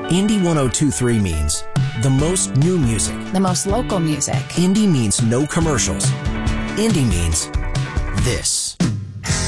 Indie 1023 means the most new music. The most local music. Indie means no commercials. Indie means this.